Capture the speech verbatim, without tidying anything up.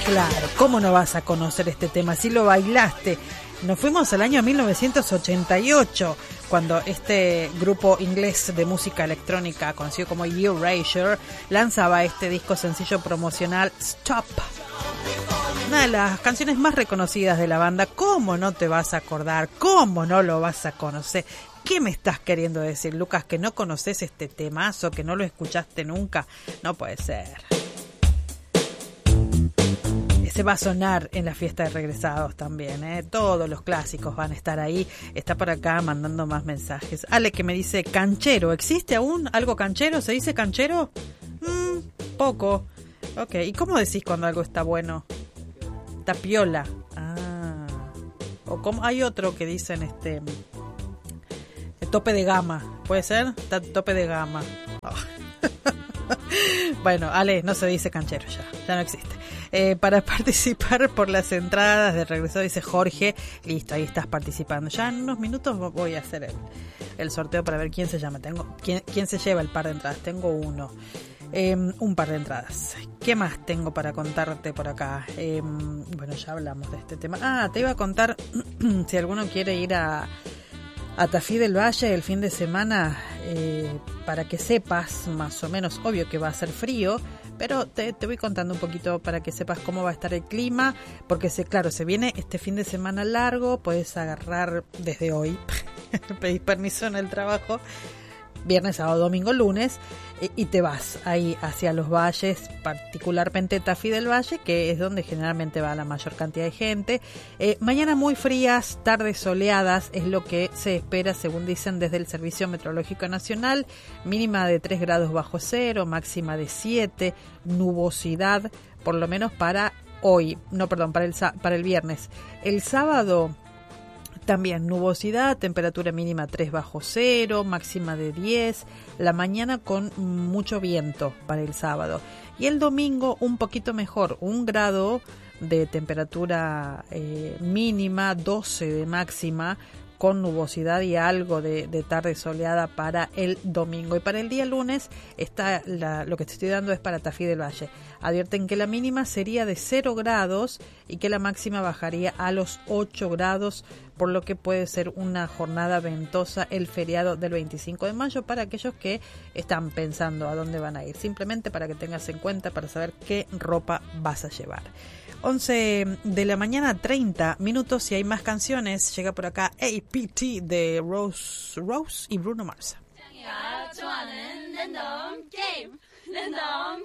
Claro, ¿cómo no vas a conocer este tema si lo bailaste? Nos fuimos al año mil novecientos ochenta y ocho, cuando este grupo inglés de música electrónica, conocido como Erasure, lanzaba este disco sencillo promocional Stop. Una de las canciones más reconocidas de la banda. ¿Cómo no te vas a acordar? ¿Cómo no lo vas a conocer? ¿Qué me estás queriendo decir, Lucas? ¿Que no conoces este temazo? ¿Que no lo escuchaste nunca? No puede ser. Se va a sonar en la fiesta de regresados también, ¿eh? Todos los clásicos van a estar ahí. Está por acá mandando más mensajes. Ale, que me dice canchero. ¿Existe aún algo canchero? ¿Se dice canchero? Mm, poco. Ok, ¿y cómo decís cuando algo está bueno? Tapiola. Ah. O como hay otro que dicen este tope de gama. ¿Puede ser? Está tope de gama. Oh. Bueno, Ale, no se dice canchero ya. Ya no existe. Eh, para participar por las entradas de regreso, dice Jorge. Listo, ahí estás participando. Ya en unos minutos voy a hacer el, el sorteo para ver quién se llama. Tengo quién, quién se lleva el par de entradas. Tengo uno. Eh, un par de entradas. ¿Qué más tengo para contarte por acá? Eh, bueno, ya hablamos de este tema. Ah, te iba a contar si alguno quiere ir a, a Tafí del Valle el fin de semana, eh, para que sepas más o menos. Obvio que va a ser frío, pero te, te voy contando un poquito para que sepas cómo va a estar el clima, porque se, claro, se viene este fin de semana largo. Puedes agarrar desde hoy, pedís permiso en el trabajo, viernes, sábado, domingo, lunes, y, y te vas ahí hacia los valles, particularmente Tafí del Valle, que es donde generalmente va la mayor cantidad de gente. Eh, mañana muy frías, tardes soleadas, es lo que se espera según dicen desde el Servicio Meteorológico Nacional. Mínima de tres grados bajo cero, máxima de siete, nubosidad, por lo menos para hoy, no, perdón, para el, para el viernes. El sábado también nubosidad, temperatura mínima tres bajo cero, máxima de diez, la mañana con mucho viento para el sábado. Y el domingo un poquito mejor, un grado de temperatura eh, mínima, doce de máxima, con nubosidad y algo de, de tarde soleada para el domingo. Y para el día lunes, está la, lo que te estoy dando es para Tafí del Valle. Advierten que la mínima sería de cero grados y que la máxima bajaría a los ocho grados, por lo que puede ser una jornada ventosa el feriado del veinticinco de mayo para aquellos que están pensando a dónde van a ir. Simplemente para que tengas en cuenta, para saber qué ropa vas a llevar. once de la mañana, treinta minutos, y hay más canciones. Llega por acá A P T de Rose, Rose y Bruno Mars. 좋아하는 랜덤 게임 랜덤